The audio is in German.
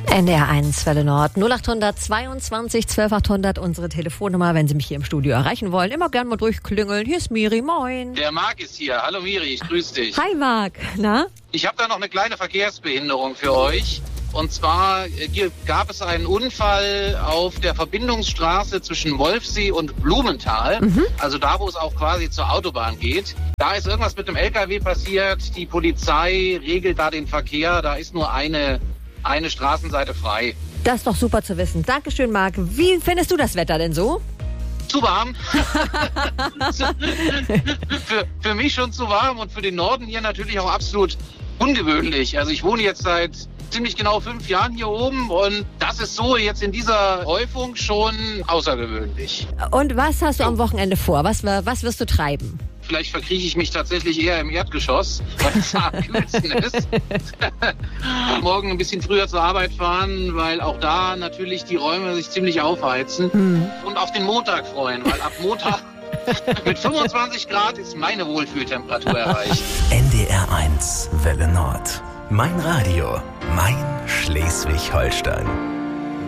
NDR1 Welle Nord 0800 22 12800 unsere Telefonnummer, wenn Sie mich hier im Studio erreichen wollen. Immer gern mal durchklingeln. Hier ist Miri, moin. Der Marc ist hier. Hallo Miri, ich grüße dich. Hi Marc, na? Ich habe da noch eine kleine Verkehrsbehinderung für euch. Und zwar gab es einen Unfall auf der Verbindungsstraße zwischen Wolfsee und Blumenthal. Also da, wo es auch quasi zur Autobahn geht. Da ist irgendwas mit dem LKW passiert. Die Polizei regelt da den Verkehr. Da ist nur eine Straßenseite frei. Das ist doch super zu wissen. Dankeschön, Marc. Wie findest du das Wetter denn so? Zu warm. für mich schon zu warm und für den Norden hier natürlich auch absolut ungewöhnlich. Also ich wohne jetzt seit ziemlich genau 5 Jahren hier oben und das ist so jetzt in dieser Häufung schon außergewöhnlich. Und was hast du am Wochenende vor? Was wirst du treiben? Vielleicht verkrieche ich mich tatsächlich eher im Erdgeschoss, weil es am kühlsten ist. Morgen ein bisschen früher zur Arbeit fahren, weil auch da natürlich die Räume sich ziemlich aufheizen. Und auf den Montag freuen, weil ab Montag mit 25 Grad ist meine Wohlfühltemperatur erreicht. NDR1 Welle Nord. Mein Radio, mein Schleswig-Holstein.